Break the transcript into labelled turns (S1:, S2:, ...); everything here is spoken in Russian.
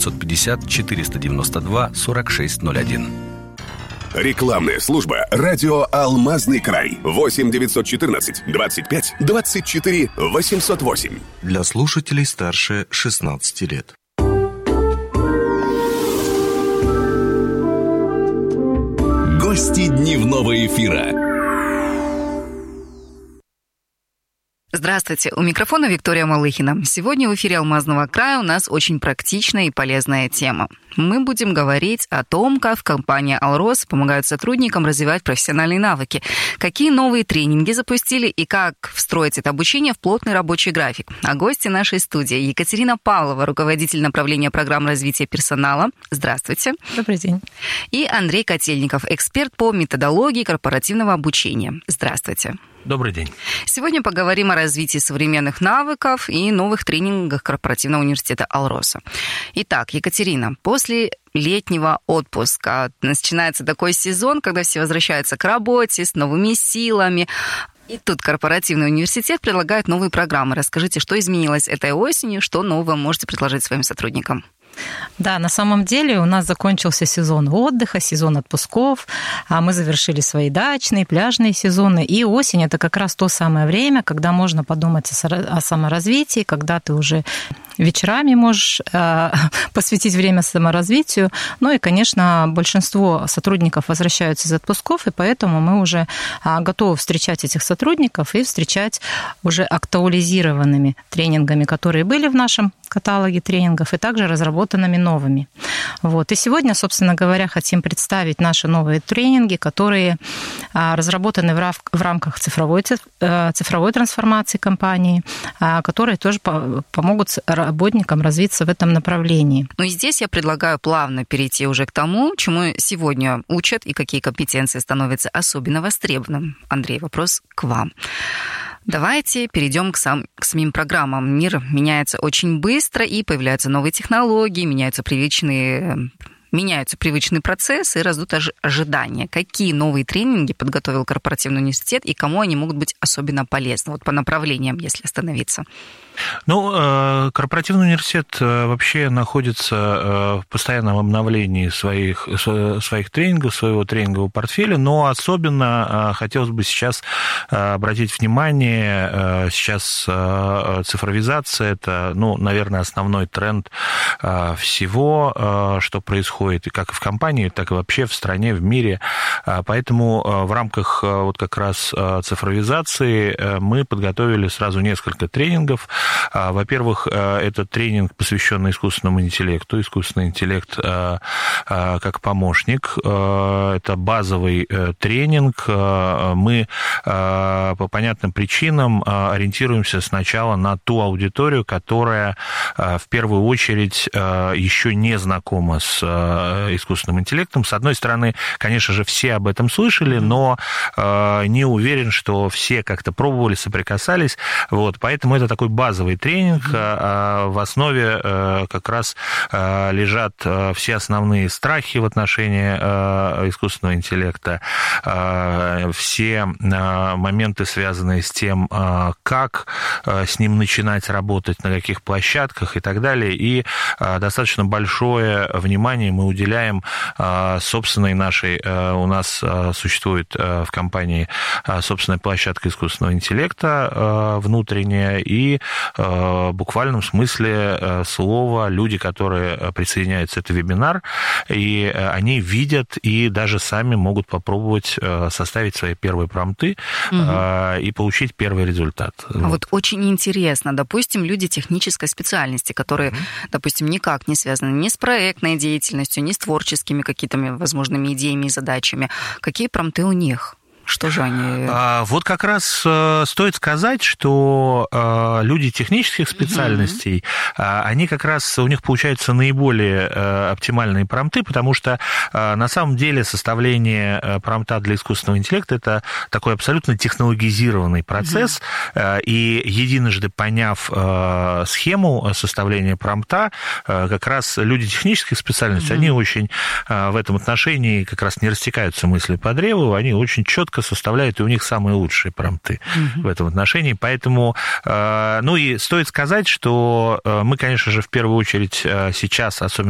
S1: 950 492 4601.
S2: Рекламная служба «Радио Алмазный край». 8-914 25 24 808.
S3: Для слушателей старше 16 лет.
S4: Гости дневного эфира.
S5: Здравствуйте, у микрофона Виктория Малыхина. Сегодня в эфире «Алмазного края» у нас очень практичная и полезная тема. Мы будем говорить о том, как компания «Алрос» помогает сотрудникам развивать профессиональные навыки, какие новые тренинги запустили и как встроить это обучение в плотный рабочий график. А гости нашей студии Екатерина Павлова, руководитель направления программ развития персонала. Здравствуйте.
S6: Добрый день.
S5: И Андрей Котельников, эксперт по методологии корпоративного обучения. Здравствуйте.
S7: Добрый день.
S5: Сегодня поговорим о развитии современных навыков и новых тренингах корпоративного университета «Алроса». Итак, Екатерина, после летнего отпуска начинается такой сезон, когда все возвращаются к работе с новыми силами. И тут корпоративный университет предлагает новые программы. Расскажите, что изменилось этой осенью, что нового можете предложить своим сотрудникам?
S6: Да, на самом деле у нас закончился сезон отдыха, сезон отпусков, мы завершили свои дачные, пляжные сезоны, и осень – это как раз то самое время, когда можно подумать о саморазвитии, когда ты уже вечерами можешь посвятить время саморазвитию. Ну и, конечно, большинство сотрудников возвращаются из отпусков, и поэтому мы уже готовы встречать этих сотрудников и встречать уже актуализированными тренингами, которые были в нашем каталоге тренингов, и также разработанными новыми. Вот. И сегодня, собственно говоря, хотим представить наши новые тренинги, которые разработаны в рамках цифровой трансформации компании, которые тоже помогут работникам развиться в этом направлении.
S5: Ну и здесь я предлагаю плавно перейти уже к тому, чему сегодня учат и какие компетенции становятся особенно востребованными. Андрей, вопрос к вам. Давайте перейдем к самим программам. Мир меняется очень быстро, и появляются новые технологии, меняются привычные процессы и растут ожидания. Какие новые тренинги подготовил корпоративный университет и кому они могут быть особенно полезны? Вот по направлениям, если остановиться.
S7: Ну, корпоративный университет вообще находится в постоянном обновлении своих тренингов, своего тренингового портфеля, но особенно хотелось бы сейчас обратить внимание, сейчас цифровизация – это, наверное, основной тренд всего, что происходит и как и в компании, так и вообще в стране, в мире. Поэтому в рамках вот как раз цифровизации мы подготовили сразу несколько тренингов. Во-первых, это тренинг, посвященный искусственному интеллекту. Искусственный интеллект как помощник. Это базовый тренинг. Мы по понятным причинам ориентируемся сначала на ту аудиторию, которая в первую очередь еще не знакома с искусственным интеллектом. С одной стороны, конечно же, все об этом слышали, но не уверен, что все как-то пробовали, соприкасались. Вот, поэтому это такой базовый тренинг. В основе как раз лежат все основные страхи в отношении искусственного интеллекта, все моменты, связанные с тем, как с ним начинать работать, на каких площадках и так далее. И достаточно большое внимание мы уделяем собственной нашей... У нас существует в компании собственная площадка искусственного интеллекта внутренняя, и в буквальном смысле слова люди, которые присоединяются, это вебинар, и они видят и даже сами могут попробовать составить свои первые промпты и получить первый результат.
S5: Вот очень интересно. Допустим, люди технической специальности, которые, допустим, никак не связаны ни с проектной деятельностью, ни с творческими какими-то возможными идеями и задачами. Какие промпты у них? Что же они...
S7: Вот как раз стоит сказать, что люди технических специальностей, они как раз, у них получаются наиболее оптимальные промпты, потому что на самом деле составление промпта для искусственного интеллекта – это такой абсолютно технологизированный процесс, и единожды поняв схему составления промпта, как раз люди технических специальностей, они очень в этом отношении как раз не растекаются мысли по древу, они очень четко составляют, и у них самые лучшие промпты в этом отношении. Поэтому, и стоит сказать, что мы, конечно же, в первую очередь сейчас, особенно